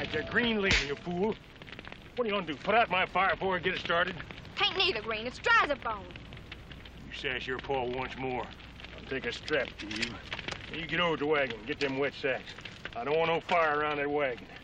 That's a green lane, you fool. What are you gonna do, put out my fire before I get it started? Tain't neither green, it's dry as a bone. You sass your paw once more, I'll take a strap to you. You get over to the wagon, get them wet sacks. I don't want no fire around that wagon.